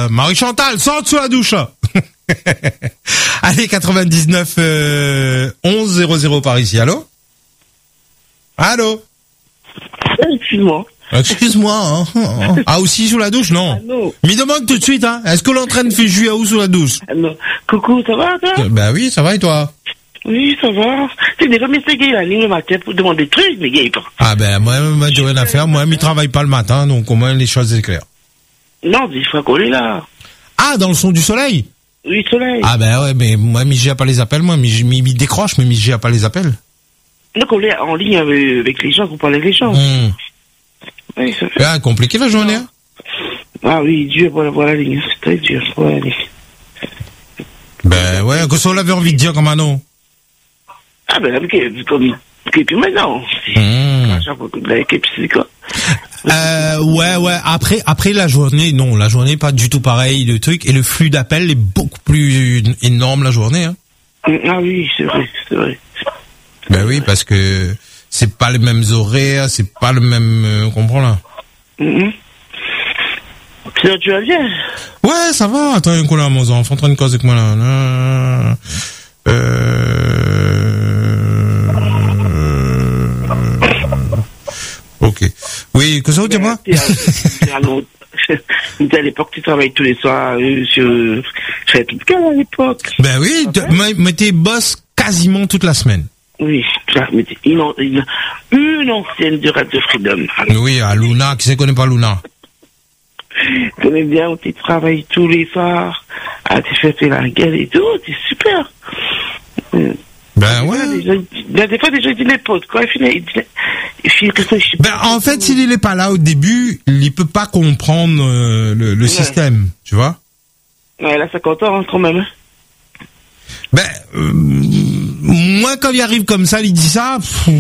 Marie-Chantal, sors sous la douche. Allez, 99 11 00 par ici. Allô? Allô? Excuse-moi. Excuse-moi, hein. Ah, aussi sous la douche, non? Me demande tout de suite, hein. Est-ce que l'entraîne fait jouer à où sous la douche? Non. Coucou, ça va, toi? Ben oui, ça va et toi? Oui, ça va. C'est déjà mis ce gars la ligne le matin pour demander des trucs, mais gars, pas. Ah ben, moi, j'ai rien à faire. Moi, je travaille pas le matin, donc au moins les choses sont claires. Non, il faut coller là. Ah, dans le son du soleil? Oui, soleil. Ah ben ouais, mais moi, j'ai pas les appels, moi, mi décroche, mais j'ai pas les appels. Donc, on est en ligne avec les gens, pour parler avec les gens. Oui, ça fait. Ah, compliqué la journée, hein? Ah oui, dur pour avoir la ligne, c'est très dur pour la ligne. Ben ouais, que ça on avait envie de dire comme un nom. Ah ben, comme, puis maintenant. Ouais, après la journée, non, la journée pas du tout pareil, le truc, et le flux d'appels est beaucoup plus énorme la journée, hein. Ah oui, c'est vrai. Ben oui, parce que c'est pas les mêmes horaires, c'est pas le même, comprends là. Sinon, tu vas bien? Ouais, ça va. Attends, un coup là, mon enfant, en train de causer avec moi là. Ok. Oui, que ça vous dit moi? À l'époque, tu travailles tous les soirs sur tout à l'époque. Ben oui, mais t'es boss quasiment toute la semaine. Oui, une ancienne de Radio Freedom. Oui, à Luna, qui ne connaît pas Luna? Je connais bien où tu travailles tous les soirs, tu fais la gueule et tout, c'est super. Ben ouais. Des fois, déjà, il dit les potes. Quand il ben, en fait, s'il n'est pas là au début, il peut pas comprendre le système, tu vois? Ouais, là, 50 ans, quand même. Ben, moi, quand il arrive comme ça, il dit ça,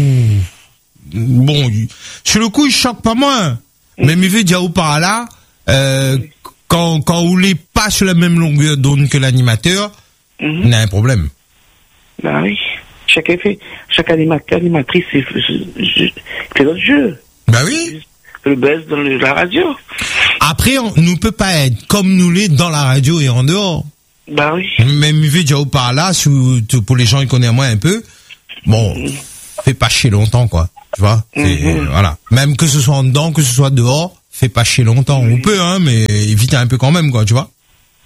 bon, sur le coup, il choque pas moins. Mais il veut dire au par là, quand on n'est pas sur la même longueur d'onde que l'animateur, il a un problème. Bah oui. Chaque animatrice fait notre jeu. Bah oui. Le buzz dans la radio. Après, on ne peut pas être comme nous l'est dans la radio et en dehors. Bah oui. Même il veut dire au par là, pour les gens qui connaissent moins un peu, bon, fais pas chier longtemps, quoi. Tu vois? Voilà. Même que ce soit en dedans, que ce soit dehors, fais pas chier longtemps. On peut, hein, mais évite un peu quand même, quoi, tu vois?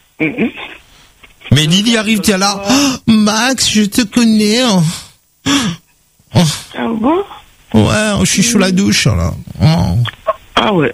Mais Lily arrive, tiens là, oh, Max, je te connais. Oh. Ah bon? Ouais, je suis sous la douche, là. Oh. Ah ouais.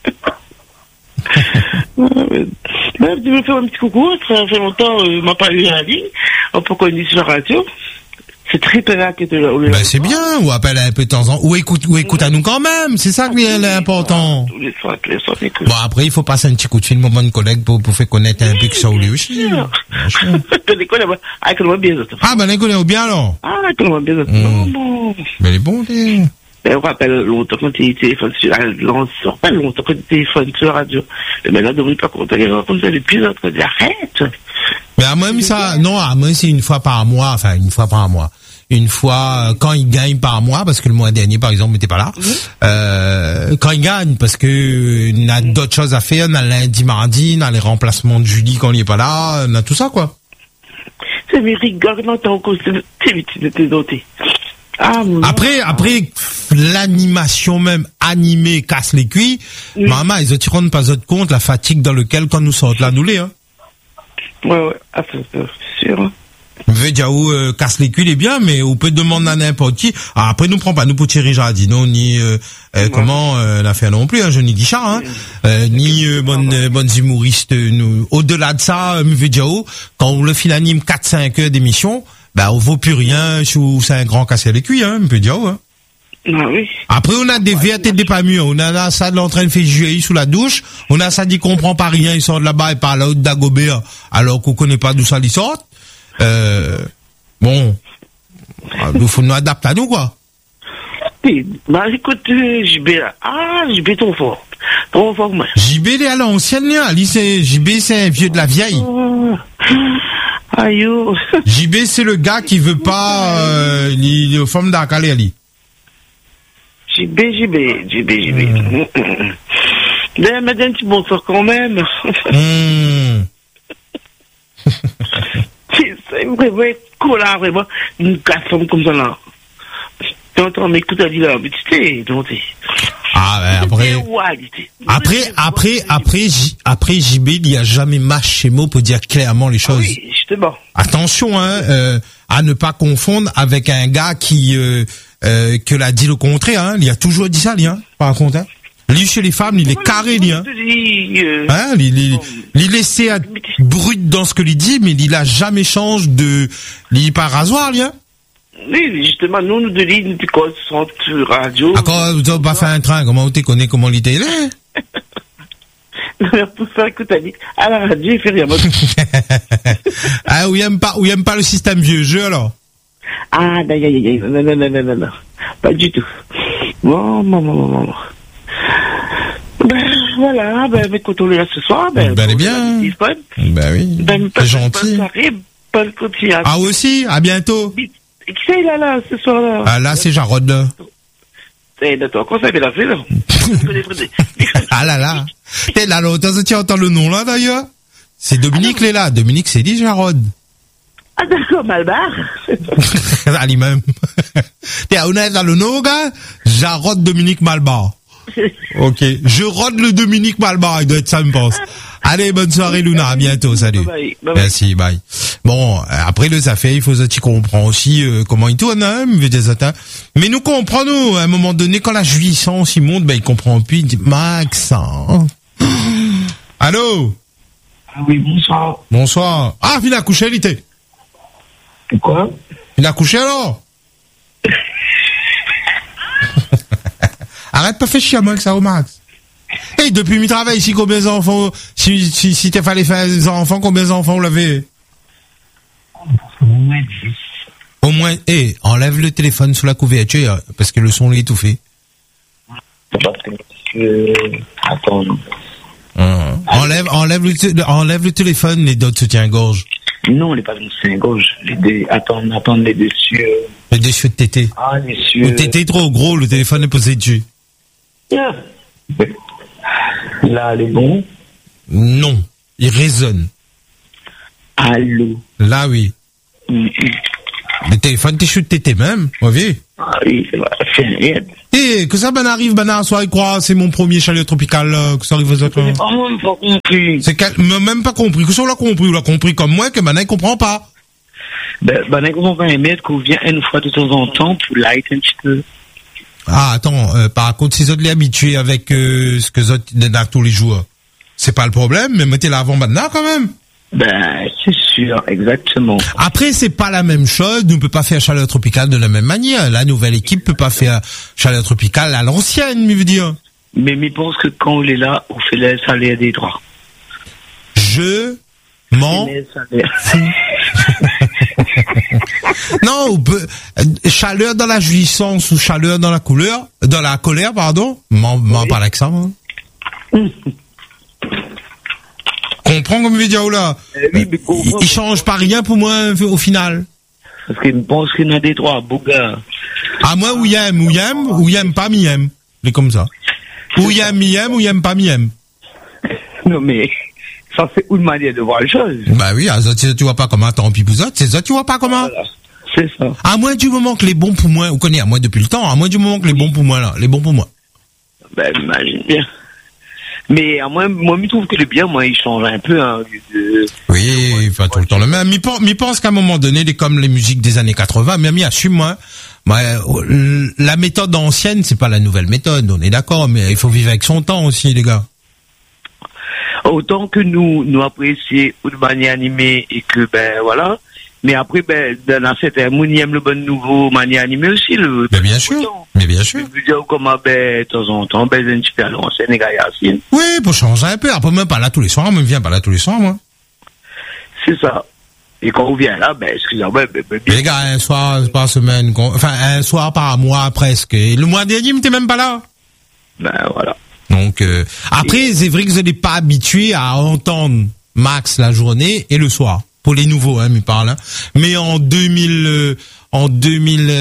Même, tu me fais un petit coucou, ça fait longtemps, m'a pas eu la ligne, on peut connaître sur la radio. C'est très là que tu là. Ben c'est bien, ou appelle un peu de temps en temps, ou écoute à nous quand même, c'est ça qui est important. Tous les soirs, écoute. Bon, après, il faut passer un petit coup de fil, mon bon collègue, pour faire connaître un peu que ça ou lui aussi. Tu connais bien, ça. Ah, ben, les connaît bien, alors. Ah, connais bien, ça. Non. Mais les bons, t'es... Ben, on rappelle longtemps quand tu téléphones sur la lanceur, pas longtemps quand tu téléphones sur la radio. Mais là, n'oublie pas qu'on t'a raconté l'épisode, on dit arrête. Mais à moi, ça, non, à moi, c'est une fois par mois, une fois quand il gagne par mois, parce que le mois dernier par exemple il n'était pas là, quand il gagne, parce que il a d'autres choses à faire, on a lundi, mardi, on a les remplacements de Julie quand il est pas là, on a tout ça quoi. C'est mais rigole, non, t'as encore c'est vite de te doter. Après l'animation même animée casse les cuits, maman ils ne rendent pas autre compte la fatigue dans lequel quand nous sortons là nous les hein. Ouais, c'est sûr. Hein. Veut dire casse les culs est bien, mais on peut demander à n'importe qui. Ah, après nous prend pas nous pour Thierry Jardino ni comment la faire non plus, hein, Johnny Guichard, hein, ni bonnes humoristes. Nous. Au-delà de ça, veut dire quand on le fil anime 4-5 heures d'émission, bah on vaut plus rien. C'est un grand casse les culs, hein, peut dire. Hein. Ah oui. Après on a des vertes et des pas mûres. On a ça de l'entrain de faire jouer sous la douche. On a ça dit qu'on comprend pas rien, ils sortent là-bas et par là haute d'Agobert, alors qu'on connaît pas d'où ça ils sortent. Bon, il faut nous adapter à nous, quoi. Bah, écoute, JB trop fort, moi. JB, il est à l'ancienne, là. JB, c'est un vieux de la vieille. Aïe, JB, c'est le gars qui veut pas, les femmes d'Akali, Ali. JB. Ben, m'a dit un petit bonsoir quand même. C'est vraiment collant, vraiment. Une garçon comme ça, là. T'entends, m'écoute, elle dit là, mais tu sais, ah, ben, après, JB, il n'y a jamais mâché mot pour dire clairement les choses. Oui, justement. Attention, à ne pas confondre avec un gars qui, que l'a dit le contraire, hein. Il a toujours dit ça, lui, hein. Par contre, hein. Lui, chez les femmes, il est carré, lui, hein. Il laissait être brut dans ce que lui dit, mais il a jamais changé il pas rasoir, lui, hein. Oui, justement, nous deux lignes, tu connais, sur radio. Ah, quand tu n'as pas fait un train, comment tu connais comment l'idée est? Non, mais pour ça, écoute, t'as dit, à la radio, il fait rien. Ah, ou il aime pas le système vieux jeu, alors? Ah, non. Pas du tout. Bon. Ben, voilà, écoute, on est là ce soir, ben, elle est bien. Ben oui. C'est gentil. Bonne continuation. Ah, aussi? À bientôt. Et qui c'est là, ce soir-là? Ah, là, c'est Jarod, là. C'est de toi. Comment ça fait là, c'est là? Ah là. T'es là, l'autre, tu entends le nom, là, d'ailleurs? C'est Dominique, là. Dominique, c'est dit Jarod. Ah, d'accord, Malbar. Ah, lui-même. T'es honnête dans le nom, gars? Jarod Dominique Malbar. Ok. Je rôde le Dominique Malbar, il doit être ça, me pense. Allez, bonne soirée, Luna. À bientôt. Salut. Bye. Merci, bye. Bon, après le ça fait, il faut que tu comprends aussi comment il tourne, hein, mais nous comprenons, à un moment donné, quand la jouissance il monte, il comprend plus, il dit, Max, hein. Allô? Ah oui, bonsoir. Bonsoir. Ah, il a couché, il était. Quoi? Il a couché, alors? Arrête pas faire chier à Max, ça, au Max. Hey, depuis mi travail ici, combien d'enfants, si t'as fallu faire des enfants, combien d'enfants vous l'avez? Au moins 10. Au moins, enlève le téléphone sous la couverture, parce que le son est étouffé. Attends. Enlève le téléphone, les doigts de soutien-gorge. Non, les pas de soutien-gorge. Attends, les dessus. Les dessus de tété. Ah, les dessus. Le tété est trop gros, le téléphone est posé dessus. Yeah. Là, elle est bon? Non, il résonne. Allô? Là, oui. Le téléphone, t'es chute tété même, vous voyez? Ah oui, c'est vrai, c'est rien. Que ça, arrive, à soir, il croit, c'est mon premier chalet tropical, que ça arrive aux autres. C'est pas moi, pas compris. Même pas compris. Que ça, on l'a compris comme moi, que il comprend pas. Il comprend pas, mais qu'on vient une fois de temps en temps pour light un petit peu. Ah, attends, par contre, si vous êtes habitués avec ce que vous êtes dans tous les jours, c'est pas le problème, mais mettez là avant maintenant quand même. C'est sûr, exactement. Après, c'est pas la même chose, nous ne peut pas faire chaleur tropicale de la même manière. La nouvelle équipe peut pas faire chaleur tropicale à l'ancienne, mais veut dire. Mais je pense que quand on est là, on fait les salaires des droits. Je m'en fous. Non, on peut, chaleur dans la jouissance ou chaleur dans la colère, pardon. M'en parle avec ça, moi. Comprends comme vidéo là. Oui, mais il change pas rien pour moi au final. Parce qu'il pense qu'il a des droits, beau gars. Ah, moi, ou y'aime pas, mi-aime. C'est comme ça. Ou y'aime, ou y'aime pas, mi-aime. Non, mais, ça, c'est une manière de voir les choses. Bah oui, tu vois pas comment, tant pis pour ça, c'est ça, tu vois pas comment. Voilà. C'est ça. À moins du moment que les bons pour moi, vous connaissez, à moi depuis le temps, à moins du moment que les bons pour moi, là, les bons pour moi. Imagine bien. Mais moi, je trouve que le bien, moi, il change un peu. Hein, oui, il fait tout le temps le même. Mais pense qu'à un moment donné, comme les musiques des années 80, mais assume-moi, la méthode ancienne, c'est pas la nouvelle méthode, on est d'accord, mais il faut vivre avec son temps aussi, les gars. Autant que nous apprécions de manière animée et que, voilà. Mais après, dans un certain monde, il aime le bon nouveau manière animée aussi, Mais bien sûr. Je veux dire, comment, de temps en temps, un petit peu à l'ancienne, les gars, Yacine. Oui, pour changer un peu. Après, même pas là tous les soirs, viens pas là tous les soirs, moi. C'est ça. Et quand on vient là, excusez-moi, les gars, un soir par semaine, un soir par mois, presque. Et le mois dernier, t'es même pas là. Voilà. Donc, après, c'est vrai que vous n'êtes pas habitué à entendre Max la journée et le soir. Pour les nouveaux, il parle. Hein. Mais en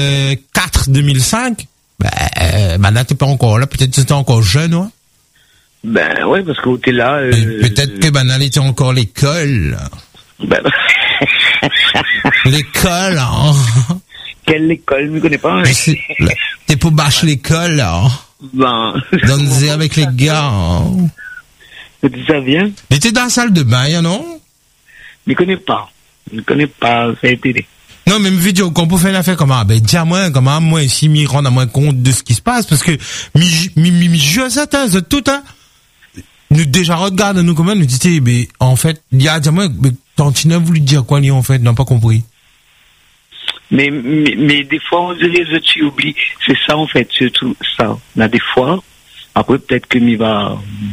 2004, 2005, là, t'es pas encore là. Peut-être que t'es encore jeune, ouais. Ben, ouais, parce que t'es là, peut-être que banal était encore l'école. Ben, l'école, hein. Quelle école, je ne connais pas. T'es pour bâcher l'école, hein. Ben. Donne-y avec les gars, hein. Ça vient? Il était dans la salle de bain, non? Je ne connais pas, ça a été. Non, même vidéo, qu'on peut faire une affaire comment? Ben, dis-moi, comment, moi, ici, m'y rendre à moins compte de ce qui se passe, parce que, je sais, tout, hein. Nous, déjà, regarde, nous, comment, nous dit, ben, en fait, il y a, dis-moi, Tantina voulu dire quoi, lui, en fait, n'a pas compris. Mais des fois, on dirait, tu oublies. C'est ça, en fait, surtout ça. Là, des fois, après, peut-être que m'y va,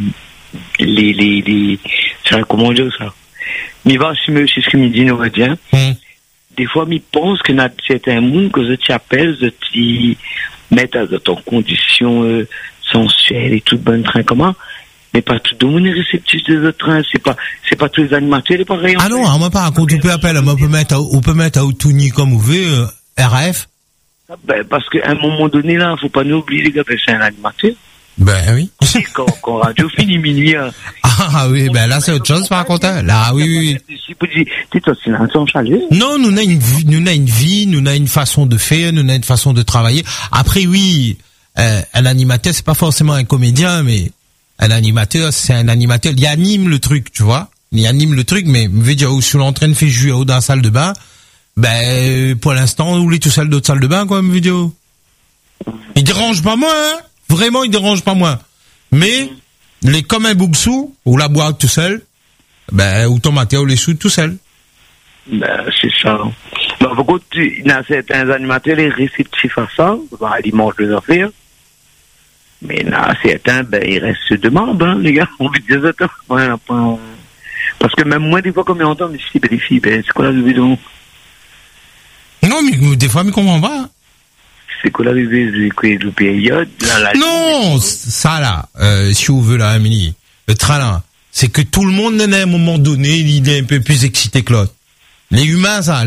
comment dire ça? M'y va, si ce que m'y dit, nous va dire. Des fois, m'y pense que c'est un monde que tu appelles, tu mets dans ton condition, sensuelle et tout bon train, comment? Mais pas tout le monde est réceptif des autres trains, c'est pas tous les animateurs, c'est pareil. Ah non, moi par contre, on peut appeler, on peut mettre à Outuni comme vous voulez, RF. Ben, parce qu'à un moment donné, là, faut pas nous oublier, les gars, c'est un animateur. Ben oui. Quand radio finit minuit, hein. Ah oui, ben là, c'est autre chose, par contre, hein. Là, oui. Non, nous avons une vie, nous avons une façon de faire, nous avons une façon de travailler. Après, oui, un animateur, c'est pas forcément un comédien, mais un animateur, c'est un animateur. Il anime le truc, tu vois. Il anime le truc, mais, je veux dire, où je suis en train de faire jouer dans la salle de bain, ben, pour l'instant, où il est tout seul d'autres salles de bain, quoi, même vidéo. Il dérange pas moi, hein. Vraiment, il dérange pas moi. Mais, les comme un bougsou, ou la boîte tout seul, ben, ou ton matin, ou les sous tout seul. Ben, c'est ça. Ben, beaucoup, il y a certains animateurs, les réceptifs à ça, ben, ils mangent les affaires. Mais là, certains, ben, ils restent de membres, hein, les gars. On veut dire ça. Ouais, parce que même moi, des fois, comme j'entends, mais si, ben, les filles, ben, c'est quoi la vidéo? Non, mais des fois, je comprends pas. C'est quoi la vidéo? Période? Non, ça, là, si vous voulez, là, Amélie, le train, là, c'est que tout le monde, à un moment donné, il est un peu plus excité que l'autre. Les humains, ça,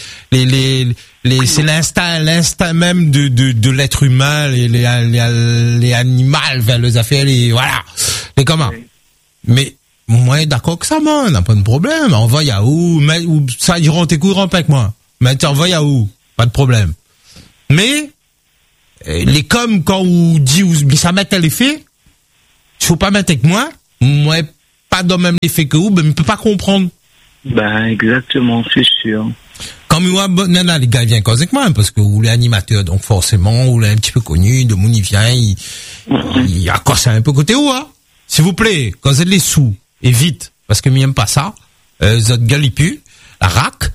c'est l'instinct même de l'être humain, les animaux, vers les affaires, voilà, les comment. Mais, moi, d'accord que ça, man, on n'a pas de problème, on va Yahoo, mais, ou, ça, ils rentrent tes coups, rentrent avec moi. Mais, on va Yahoo, pas de problème. Mais, les comme, quand on dit, ça met à l'effet, il faut pas mettre avec moi, pas dans le même effet que vous, mais je peux pas comprendre. Ben, exactement, c'est sûr. Quand moi, les gars viennent causer avec moi, parce que vous l'êtes animateur, donc forcément, vous l'êtes un petit peu connu, de mon il vient, il a cassé un peu côté où, hein. S'il vous plaît, causez les sous, et vite, parce que m'aime pas ça, votre gueule il pue, la rac,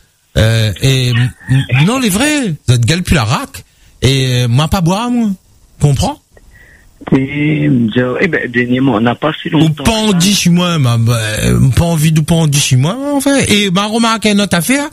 non, les vrais, votre gueule pue la rac, et moi pas boire, moi. Comprends? Eh ben, dernièrement, on n'a pas si longtemps. Ou pas en dit chez moi, pas envie de pas en dit chez moi, en fait. Et, remarque une autre affaire.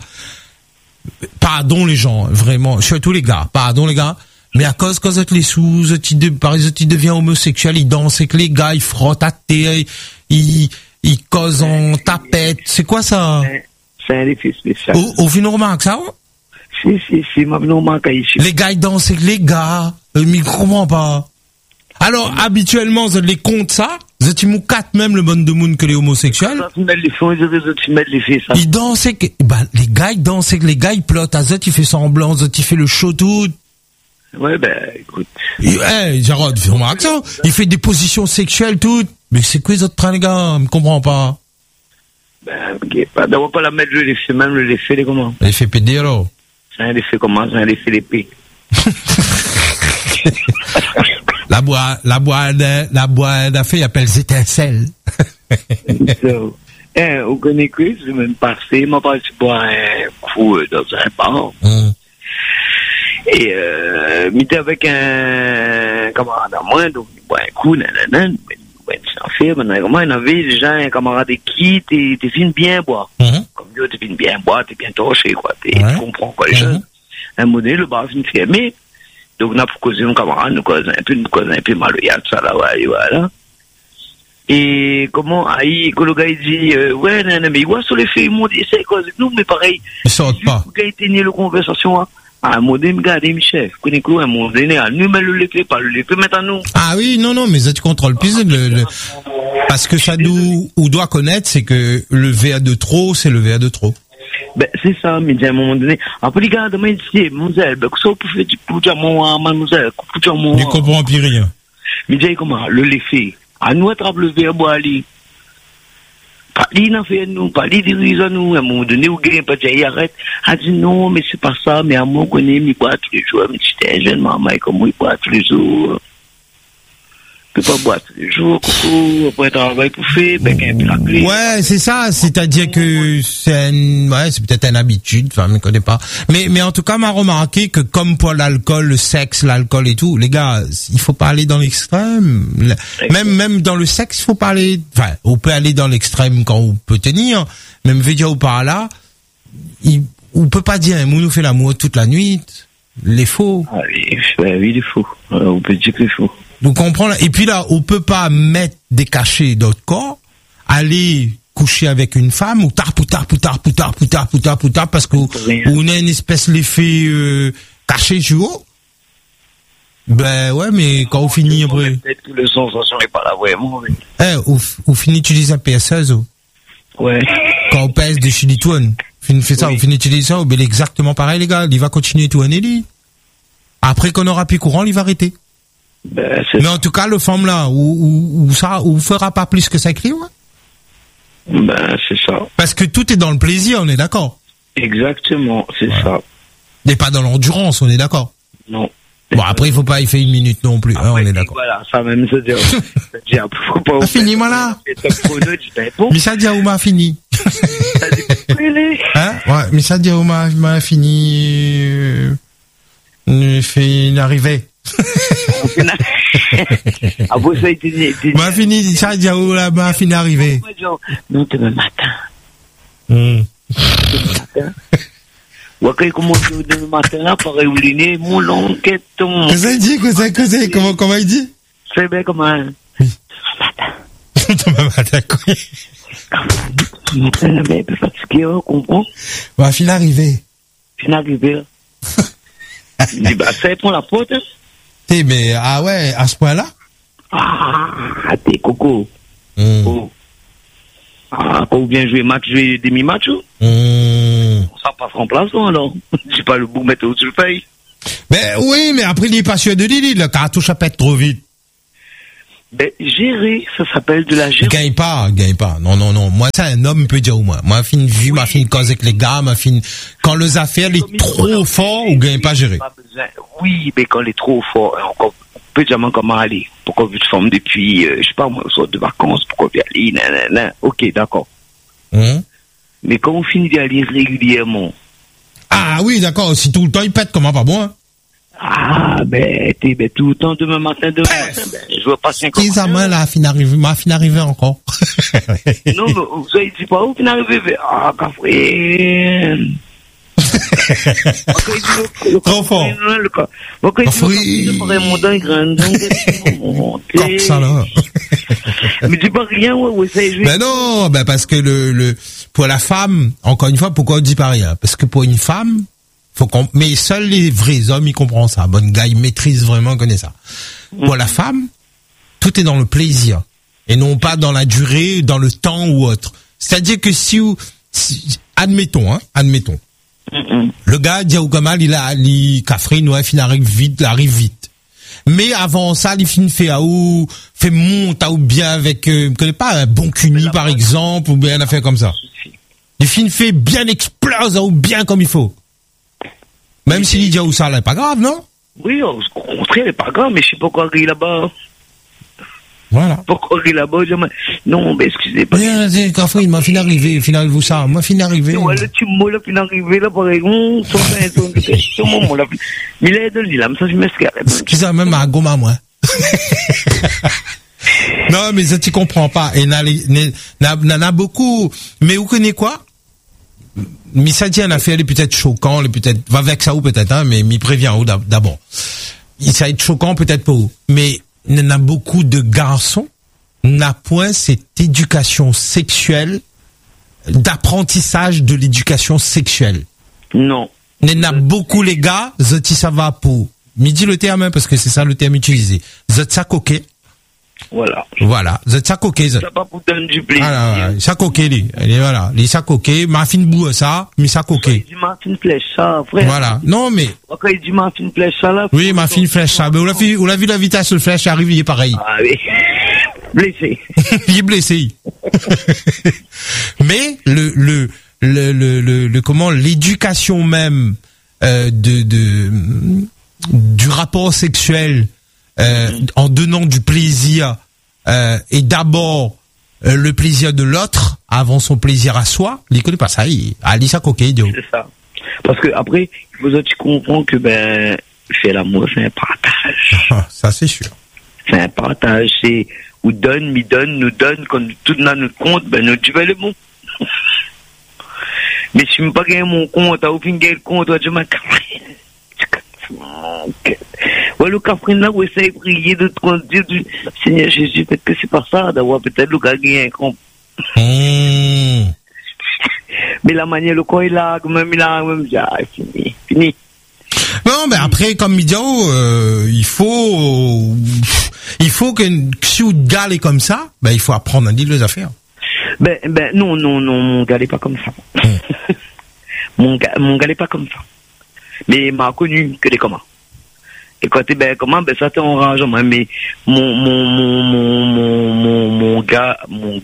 Pardon les gens, vraiment, surtout les gars, pardon les gars. Mais à cause que les sous, par exemple, ils deviennent homosexuels, ils dansent avec les gars, ils frottent à terre, ils causent en tapette. C'est quoi ça? C'est un effet spécial. Au fin, remarque ça? Si, ma remarque ici. Les gars, ils dansent avec les gars, mais je comprends pas. Alors, habituellement, vous les comptes ça, vous êtes même le bon de monde que les homosexuels. Ils dansent avec, les gars, ils dansent avec les gars, ils plottent à Zot, il fait semblant, Zot, il fait le show tout. Ouais, ben, écoute. Jarod, remarque ça, il fait des positions sexuelles toutes. Mais c'est quoi les autres trains, les gars? Je comprends pas. Ben, ok, d'abord pas la mettre l'effet, même l'effet, les comment? L'effet PD, alors. C'est un effet comment? C'est un effet d'épée. La boîte d'affaires, il appelle étincelles. So, vous connaissez quoi? C'est même passé, m'a pas boire un coup dans un bar. Et, m'était avec un camarade à moi, donc, il boit un coup, nanana, sans faire, maintenant, il y avait déjà un camarade qui, t'es fine bien boire. Comme Dieu, t'es fine bien boire, t'es bien torché, quoi. Tu comprends, quoi, les gens. Un modèle, le bar, fin fermé. Donc, on a pour causer un camarade, nous cause un peu malveillant, ça, là, ouais, voilà. Et comment, quand le gars, il dit, mais il voit sur les faits, ils m'ont dit, c'est quoi, nous, mais pareil. Ils sortent pas. Le gars, il éteignait la conversation, hein. À un moment donné, regardez, chef. Connais quoi, à un moment donné, nous, mais le lever, pas le lever, maintenant, nous. Ah oui, non, mais ça, tu contrôles plus parce que ça ou doit connaître, c'est que le VA de trop, c'est le VA de trop. Ben, c'est ça, mais à un moment donné, après, les gars, demain, ici, mademoiselle, ben, ça, pour faire du pouja, mademoiselle, pouja, mon. Tu comprends plus rien. Mais dis, comment, le lever. À nous, attrape le verre, boire, aller. Pas lui, n'a fait nous, pas lui, dirige nous, à un moment donné, ou gagne, pas dire, arrête. A dit, non, mais c'est pas ça, mais à moi, on connaît, il boit tous les jours, mais c'était un jeune maman, comment il boit tous les jours. peut pas boire tous les jours, coucou, après travail pour faire, ben, qu'un peu la clé. Ouais, c'est ça, c'est-à-dire que c'est c'est peut-être une habitude, enfin, je ne connais pas. Mais en tout cas, m'a remarqué que comme pour l'alcool, le sexe, l'alcool et tout, les gars, il faut pas aller dans l'extrême. Même dans le sexe, il faut pas aller, enfin, on peut aller dans l'extrême quand on peut tenir, même veut dire ou par là, on peut pas dire, on nous fait l'amour toute la nuit, les faux. Ah oui, les faux. On peut dire que les faux. Vous comprenez? Et puis là, on peut pas mettre des cachets dans notre corps, aller coucher avec une femme, ou tard, parce qu'on a une espèce d'effet caché sur haut. Ben ouais, mais quand on finit après... Peut-être que le sensation n'est pas là vraiment. On finit d'utiliser un PS16. Ouais. Quand on pèse des chilitouanes, on fait ça, on finit d'utiliser ça, ben exactement pareil les gars, il va continuer tout un élit. Après qu'on aura plus courant, il va arrêter. Ben, mais en tout cas, le femme là, où fera pas plus que ça écrit, ouais. Ben, c'est ça. Parce que tout est dans le plaisir, on est d'accord. Exactement, c'est ça. Et pas dans l'endurance, on est d'accord. Non. Bon, après, il faut pas y faire une minute non plus, on est d'accord. Voilà, ça même se dire. Faut pas. Fini, moi là. Mais ça dit où m'a fini. Hein? Ouais, mais ça dit où m'a fini, fait une arrivée. Après ça, il dit. M'a fini, ça dit où là, m'a fini arrivé. Non, demain matin. Demain matin. Ouais, quand il commence demain matin, là, pareil, ou l'inné, mon l'enquête, ton. Qu'est-ce qu'il dit, comment il dit? C'est bien comme un. Demain matin, quoi. Demain matin, là, mais un peu fatigué, on comprend. M'a fini arrivé. Fini arrivé, là. Il dit, bah, ça, il prend la porte, hein. Mais, ah ouais, à ce point-là? Ah, t'es coco. Oh. Ah, quand vous bien jouer match, jouer demi-match, ça passe en place, alors. C'est pas le bout mettre au-dessus le pays. Ben, oui, mais après, il est pas sûr de Lily, le cartouche à pète trop vite. Ben, gérer, ça s'appelle de la gérer. Gagne pas. Non. Moi, c'est un homme, peut dire, moi. Moi, fin de vue, ma fin de cause avec les gars, quand les affaires, est trop fort, ou gagne pas gérer. Oui, mais quand il est trop fort, encore, on peut dire comment aller. Pourquoi vous te forme depuis, je sais pas, moi, sorte de vacances, pourquoi vous aller, nanana. Ok, d'accord. Mais quand on finit d'y aller régulièrement. Ah oui, d'accord. Si tout le temps il pète, comment pas bon, hein? Ah, ben, tout le temps, demain matin, ben, je veux pas 5 ans. Tes amants, là, m'a fin arrivé encore. Non, mais vous avez dit pas où fin arrivé? Ah, café. Trop fort. Comme ça, là. Mais dis pas rien, ouais, ça est. Ben non, ben parce que pour la femme, encore une fois, pourquoi on dit pas rien? Parce que pour une femme, mais seuls les vrais hommes, ils comprennent ça. Bonne gars, ils maîtrisent vraiment, connaissent ça. Pour la femme, tout est dans le plaisir. Et non pas dans la durée, dans le temps ou autre. C'est-à-dire que si admettons. Le gars, Diaoukamal, il cafrine, ouais, il arrive vite. Mais avant ça, il fait monte, ou bien avec, je connais pas, un bon cuni, par exemple, ou bien une affaire comme ça. Il fait bien explose, ou bien comme il faut. Même s'il dit où ça, là, pas grave, non? Oui, au contraire, c'est pas grave, mais je sais pas quoi rire là-bas. Voilà. Pourquoi rire là-bas? Non, mais excusez pas. Il m'a fini arrivé, vous ça, m'a fini arrivé. Ouais, le petit mot, là, fini arrivé, là, pareil, son moment, là. Mais il est de l'île, là, mais ça, je m'escarre. Excusez, même à Goma, moi. Non, mais ça, tu comprends pas. Et n'a beaucoup, mais vous connaissez quoi? Mais ça dit un affaire, il est peut-être choquant, va avec ça ou peut-être, hein, mais m'y prévient ou d'abord. Ça va être choquant peut-être pour vous. Mais, il y en a beaucoup de garçons, n'a point cette éducation sexuelle, d'apprentissage de l'éducation sexuelle. Non. Il y a beaucoup les gars, ça va pour, midi le terme, parce que c'est ça le terme utilisé. Ça coquet. Voilà. Voilà. Ça coquet. Ça va pour donner du plaisir. Voilà. Ça coquet, voilà. Les ça coquet, ma fine boue, ça, mais ça coquet. Du ma fine flèche, ça, frère. Voilà. Non, mais. Quand il dit ma fine flèche, ça, là. Oui, ma fine flèche, ça. Mais on l'a vu la vitesse de flèche arrive, il est pareil. Ah oui. Blessé. Il est blessé. Mais, comment, l'éducation même, du rapport sexuel, en donnant du plaisir, et d'abord, le plaisir de l'autre avant son plaisir à soi, il connaît pas ça, Alissa Coquet, c'est ça. Parce que après, il faut que tu comprends que, faire l'amour, c'est un partage. Ça, c'est sûr. C'est un partage, c'est, ou donne, nous donne, quand tout dans notre compte, nous, tu veux le bon. Mais si je ne pas gagner mon compte, au fin de compte, je m'en ouais, le cafrin là, où essaye de prier, de te dire du Seigneur Jésus, peut-être que c'est pas ça, d'avoir peut-être le gars gagné un compte. Mais la manière, le corps est là, même fini. Non, mais après, comme Midiao, il faut que si vous galez comme ça, il faut apprendre à dire les affaires. Non, mon gars n'est pas comme ça. Mon gars n'est pas comme ça. Mais il m'a connu que des comment. Et quand comment, ça t'enrage, mais mon gars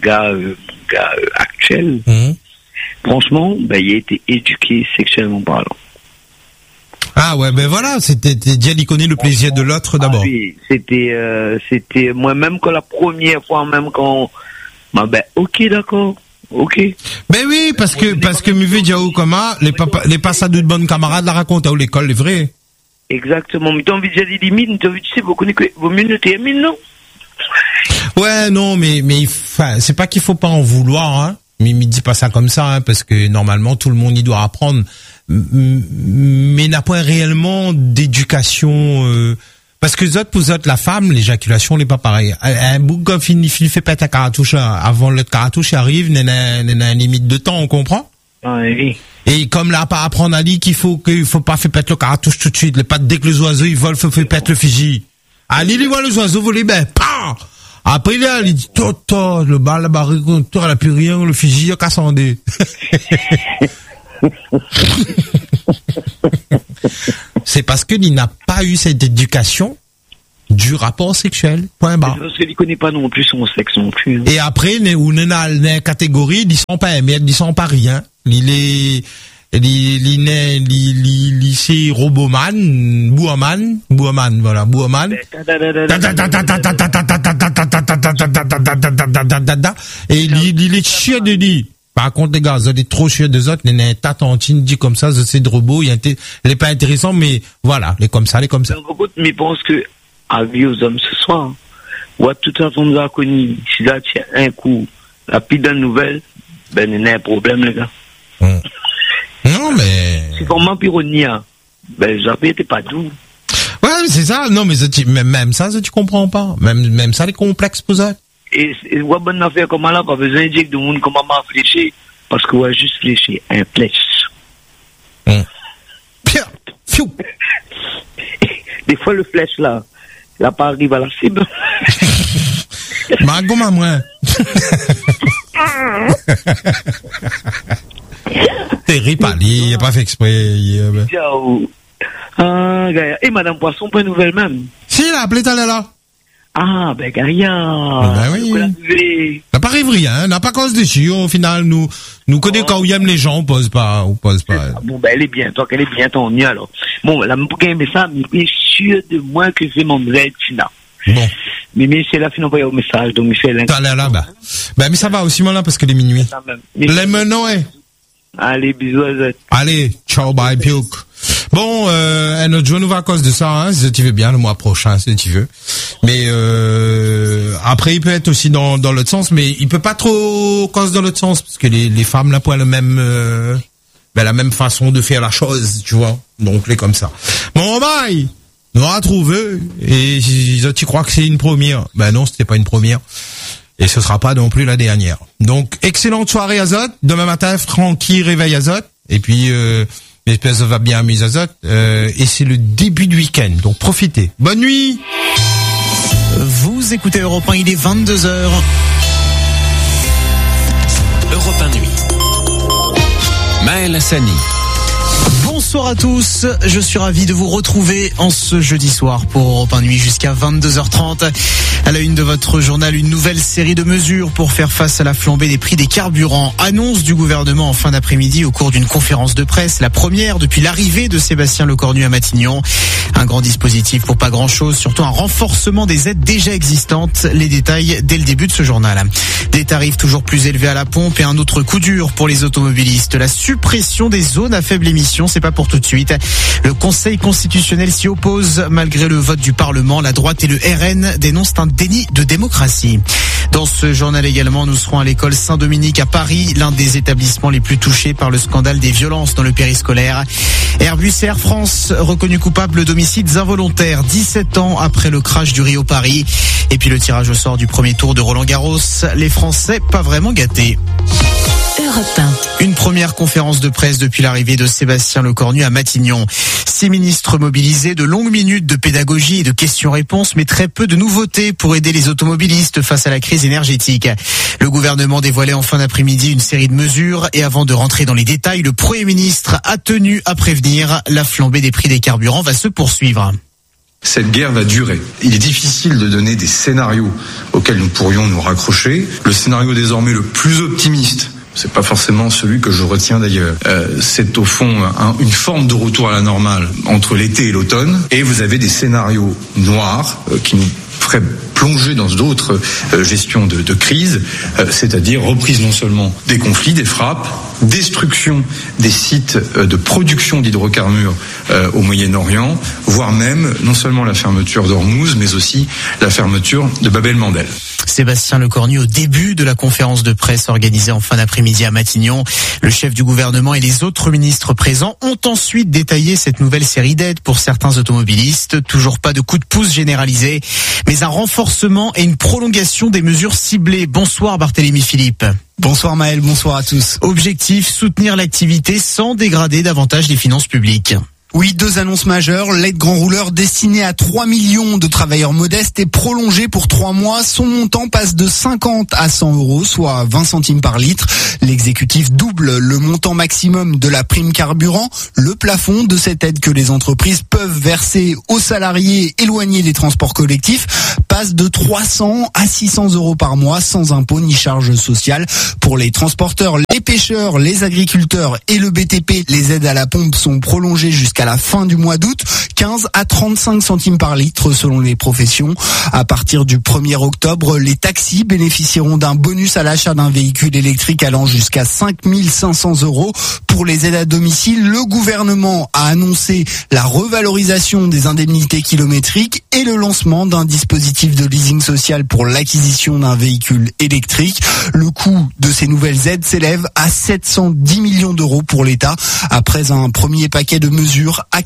actuel, franchement, il a été éduqué sexuellement parlant. Ah ouais, voilà, c'était déjà il connaît le plaisir de l'autre d'abord. Oui, c'était moi-même quand la première fois, même quand, ok, d'accord. Ok. Oui, parce que mi veut dire comment les passades de bonnes camarades la racontent à l'école, les vrais. Exactement. Mais t'as envie de dire des limites, tu sais, vous connaissez que vaut mieux ne t'aimer, non? Ouais, non, mais c'est pas qu'il faut pas en vouloir, hein. Mais il dit pas ça comme ça, hein, parce que normalement tout le monde y doit apprendre, mais n'a pas réellement d'éducation. Parce que pour la femme, l'éjaculation n'est pas pareil. Un bouc quand il fait péter la cartouche avant le cartouche arrive, il y a une limite de temps, on comprend? Oui. Et comme là, pas apprendre à dire qu'il faut pas faire péter le cartouche tout de suite, pas dès que les oiseaux ils volent, faut faire péter le fusil. Allez, il voit les oiseaux voler, pam! Après, là, il dit, le bal, la barrique, elle a plus rien, le fusil, il a qu'à s'ender. C'est parce qu'il n'a pas eu cette éducation du rapport sexuel. Point barre. Parce qu'il ne connaît pas non plus son sexe non plus. Et après, on est dans la catégorie, ils sont pas aimés, ils sont pas rien. Il c'est Roboman, Bouhaman, voilà, Bouhaman. Et il est chier de dire. Par contre, les gars, vous êtes trop chier des autres, les tatantines dit comme ça, c'est de robot, il est pas intéressant, mais voilà, les comme ça. Mais je pense que, à vie aux hommes ce soir, ou à toute façon, nous avons connu, si là, tient un coup, la pire nouvelle, il y a un problème, les gars. Non, mais. C'est vraiment pyronia. J'avais été pas doux. Ouais, c'est ça. Non, mais même ça, tu comprends pas. Même ça, les complexes pour ça. Et ouais, bonne affaire comme là, pas besoin de dire que le monde comment m'a fléché. Parce que ouais, juste fléché, un flèche. Fiou. Des fois, le flèche là, pas arrive à la cible. Margot, moi. T'es ripali, il n'a pas fait exprès. Ciao. Et Madame Poisson, pas nouvelle même. Si, il a appelé tout à l'heure. Ah, Gaïa. Oui. N'a pas rêvé rien, n'a pas cause dessus. Au final, nous connaissons quand on aime les gens, on pose pas. Bon, elle est bien, toi, qu'elle est bien, ton mieux, alors. Bon, là, pour qu'elle aime ça, mais je suis sûr de moi que c'est mon vrai Tina. Bon. Mais Michel a fini au message, donc Michel. T'as l'air là-bas. Mais ça va aussi, là, parce que les minuit. Les menons, Allez, bisous à vous. Allez, ciao, bye, piouk. Bon, notre joie nous va à cause de ça, hein, si tu veux bien, le mois prochain, si tu veux. Mais, après, il peut être aussi dans l'autre sens, mais il peut pas trop cause dans l'autre sens, parce que les femmes, là, pour le même, la même façon de faire la chose, tu vois. Donc, les comme ça. Bon, bye! On a trouvé, et tu crois que c'est une première. Non, c'était pas une première. Et ce sera pas non plus la dernière. Donc, excellente soirée Azot. Demain matin, Francky réveille Azot. Et puis, mais j'espère que ça va bien à mes azotes. Et c'est le début du week-end, donc profitez. Bonne nuit. Vous écoutez Europe 1, il est 22h. Europe 1 Nuit. Maël Hassani. Bonsoir à tous, je suis ravi de vous retrouver en ce jeudi soir pour Europe 1 Nuit jusqu'à 22h30. À la une de votre journal, une nouvelle série de mesures pour faire face à la flambée des prix des carburants. Annonce du gouvernement en fin d'après-midi au cours d'une conférence de presse, la première depuis l'arrivée de Sébastien Lecornu à Matignon. Un grand dispositif pour pas grand-chose, surtout un renforcement des aides déjà existantes. Les détails dès le début de ce journal. Des tarifs toujours plus élevés à la pompe et un autre coup dur pour les automobilistes. La suppression des zones à faible émission, c'est pas pour tout de suite. Le Conseil constitutionnel s'y oppose malgré le vote du Parlement. La droite et le RN dénoncent un déni de démocratie. Dans ce journal également, nous serons à l'école Saint-Dominique à Paris, l'un des établissements les plus touchés par le scandale des violences dans le périscolaire. Airbus et Air France reconnus coupables d'homicides involontaires 17 ans après le crash du Rio Paris. Et puis le tirage au sort du premier tour de Roland-Garros. Les Français pas vraiment gâtés. Une première conférence de presse depuis l'arrivée de Sébastien Lecornu à Matignon. 6 ministres mobilisés, de longues minutes de pédagogie et de questions-réponses, mais très peu de nouveautés pour aider les automobilistes face à la crise énergétique. Le gouvernement dévoilait en fin d'après-midi une série de mesures et avant de rentrer dans les détails, le Premier ministre a tenu à prévenir, la flambée des prix des carburants va se poursuivre. Cette guerre va durer. Il est difficile de donner des scénarios auxquels nous pourrions nous raccrocher. Le scénario désormais le plus optimiste, c'est pas forcément celui que je retiens d'ailleurs. C'est au fond une forme de retour à la normale entre l'été et l'automne. Et vous avez des scénarios noirs qui nous feraient plonger dans d'autres gestions de crise, c'est-à-dire reprise non seulement des conflits, des frappes, destruction des sites de production d'hydrocarbures au Moyen-Orient, voire même non seulement la fermeture d'Ormuz, mais aussi la fermeture de Bab el-Mandeb. Sébastien Lecornu au début de la conférence de presse organisée en fin d'après-midi à Matignon. Le chef du gouvernement et les autres ministres présents ont ensuite détaillé cette nouvelle série d'aides pour certains automobilistes. Toujours pas de coup de pouce généralisé, mais un renforcement et une prolongation des mesures ciblées. Bonsoir Barthélémy Philippe. Bonsoir Maël, bonsoir à tous. Objectif, soutenir l'activité sans dégrader davantage les finances publiques. Oui, 2 annonces majeures. L'aide grand rouleur destinée à 3 millions de travailleurs modestes est prolongée pour 3 mois. Son montant passe de 50 à 100 euros, soit 20 centimes par litre. L'exécutif double le montant maximum de la prime carburant. Le plafond de cette aide que les entreprises peuvent verser aux salariés éloignés des transports collectifs passe de 300 à 600 euros par mois sans impôt ni charges sociales. Pour les transporteurs, les pêcheurs, les agriculteurs et le BTP, les aides à la pompe sont prolongées jusqu'à la fin du mois d'août, 15 à 35 centimes par litre selon les professions. À partir du 1er octobre, les taxis bénéficieront d'un bonus à l'achat d'un véhicule électrique allant jusqu'à 5 500 euros. Pour les aides à domicile, le gouvernement a annoncé la revalorisation des indemnités kilométriques et le lancement d'un dispositif de leasing social pour l'acquisition d'un véhicule électrique. Le coût de ces nouvelles aides s'élève à 710 millions d'euros pour l'État, après un premier paquet de mesures à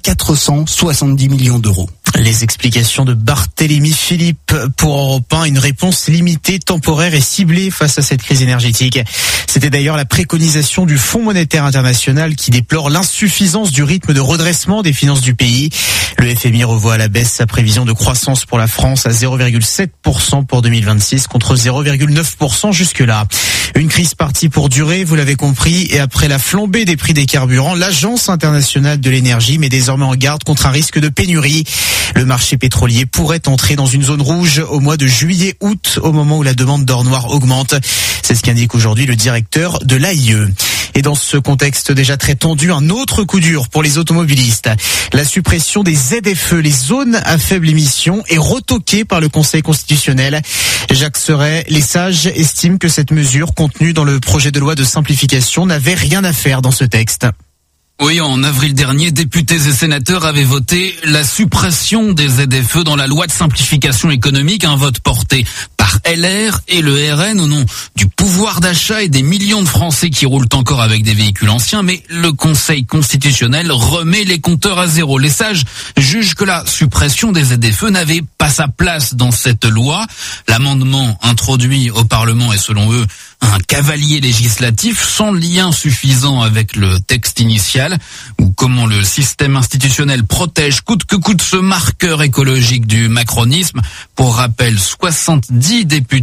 470 millions d'euros. Les explications de Barthélémy Philippe pour Europe 1, une réponse limitée, temporaire et ciblée face à cette crise énergétique. C'était d'ailleurs la préconisation du Fonds monétaire international qui déplore l'insuffisance du rythme de redressement des finances du pays. Le FMI revoit à la baisse sa prévision de croissance pour la France à 0,7% pour 2026 contre 0,9% jusque-là. Une crise partie pour durer, vous l'avez compris, et après la flambée des prix des carburants, l'Agence internationale de l'énergie met désormais en garde contre un risque de pénurie. Le marché pétrolier pourrait entrer dans une zone rouge au mois de juillet-août, au moment où la demande d'or noir augmente. C'est ce qu'indique aujourd'hui le directeur de l'AIE. Et dans ce contexte déjà très tendu, un autre coup dur pour les automobilistes. La suppression des ZFE, les zones à faible émission, est retoquée par le Conseil constitutionnel. Jacques Serret, les sages estiment que cette mesure contenue dans le projet de loi de simplification n'avait rien à faire dans ce texte. Oui, en avril dernier, députés et sénateurs avaient voté la suppression des ZFE dans la loi de simplification économique, un vote porté par LR et le RN au nom du pouvoir d'achat et des millions de Français qui roulent encore avec des véhicules anciens. Mais le Conseil constitutionnel remet les compteurs à zéro. Les sages jugent que la suppression des ZFE n'avait pas sa place dans cette loi. L'amendement introduit au Parlement est selon eux un cavalier législatif sans lien suffisant avec le texte initial, ou comment le système institutionnel protège coûte que coûte ce marqueur écologique du macronisme. Pour rappel, 70 députés